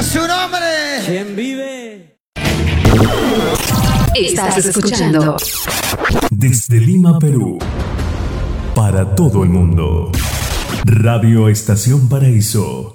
diga su nombre. ¿Quién vive? Estás escuchando desde Lima, Perú, para todo el mundo. Radio Estación Paraíso.